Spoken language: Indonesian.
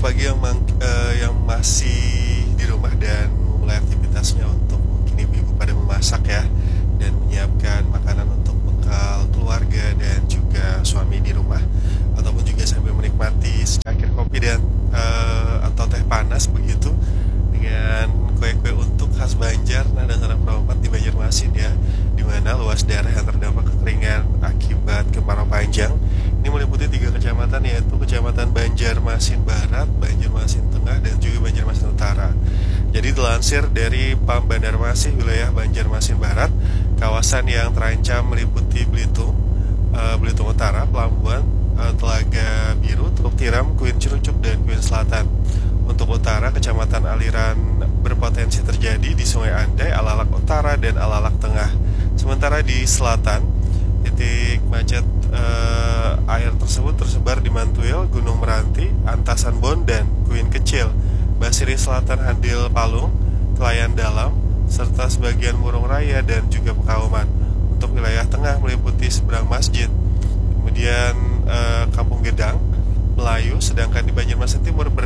bagi yang masih di rumah dan memulai aktivitasnya untuk mungkin ibu-ibu pada memasak ya, dan menyiapkan makanan untuk bekal keluarga dan juga suami di rumah, ataupun juga sambil menikmati secangkir kopi dan atau teh panas begitu dengan kue-kue untuk khas Banjar, Nada Sarang Perompat di Banjarmasin ya, di mana luas daerah yang terdampak kekeringan akibat kemarau panjang ini meliputi 3 kecamatan, yaitu Kecamatan Banjarmasin Barat, Banjarmasin Tengah, dan juga Banjarmasin Utara. Jadi dilansir dari PAM Banjarmasin wilayah Banjarmasin Barat, kawasan yang terancam meliputi Belitung, Belitung Utara, Pelabuhan, Telaga Biru, Teluk Tiram, Kuin Cirucuk, dan Kuin Selatan. Untuk utara, kecamatan aliran berpotensi terjadi di Sungai Andai, Alalak Utara, dan Alalak Tengah. Sementara di selatan, titik macet air tersebut tersebar di Mantuil, Gunung Meranti, Antasan Bon, dan Kuin Kecil, Basiri Selatan, Handil Palung, Kelayan Dalam, serta sebagian Murung Raya dan juga Pekauman. Untuk wilayah tengah meliputi seberang masjid, kemudian Kampung Gedang, Melayu, sedangkan di Banjarmasin Timur